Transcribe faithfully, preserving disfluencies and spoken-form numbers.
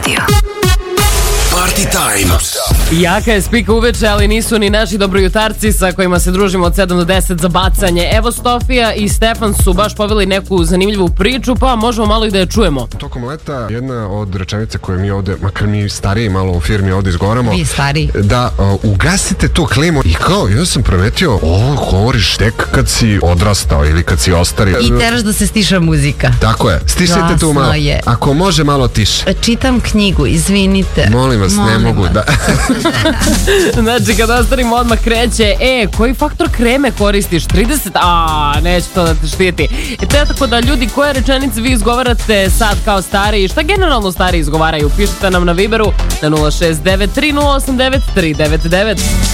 Radio. Party Time. Jaka je spika uveče, ali nisu ni naši dobrojutarci sa kojima se družimo od sedam do deset za bacanje. Evo, Stofija i Stefan su baš poveli neku zanimljivu priču, pa možemo malo i da je čujemo. Tokom leta jedna od rečenica koje mi ovde, makar mi stariji malo u firmi ovde izgovaramo, Vi stariji. da uh, ugasite tu klimu. I kao, ja sam primetio, ovo govoriš tek kad si odrastao ili kad si ostario. I teraš da se stiša muzika. Tako je, stišajte Glasno tu malo. je. Ako može malo tiše. Čitam knjigu, izvinite. Molim vas, Molim ne mogu vas. da... Znači, kad ostanimo odmah kreće, e, koji faktor kreme koristiš? trideset? A, neće to da te štiti. E, to je tako da ljudi, koje rečenice vi izgovarate sad kao stariji? Šta generalno stariji izgovaraju? Pišite nam na Viberu na nula šest devet tri nula osam devet tri devet devet.